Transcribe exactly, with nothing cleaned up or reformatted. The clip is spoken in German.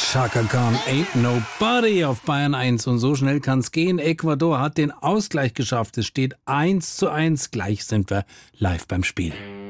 Chaka Khan, Ain't Nobody auf Bayern eins. Und so schnell kann's gehen. Ecuador hat den Ausgleich geschafft. Es steht eins zu eins. Gleich sind wir live beim Spiel.